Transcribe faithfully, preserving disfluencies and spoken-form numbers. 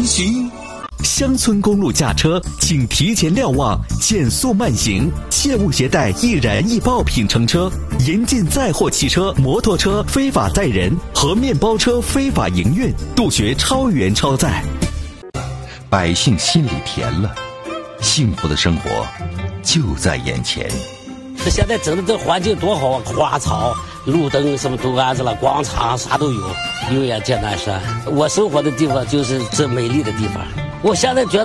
行。 乡村公路驾车，请提前瞭望，减速慢行，切勿携带易燃易爆品乘车，严禁载货汽车、摩托车非法载人和面包车非法营运，杜绝超员超载。 百姓心里甜了，幸福的生活就在眼前。 现在整的这环境多好啊，花草、路灯什么都安置了，广场啥都有。油盐剑南山，我生活的地方就是这美丽的地方。我现在觉得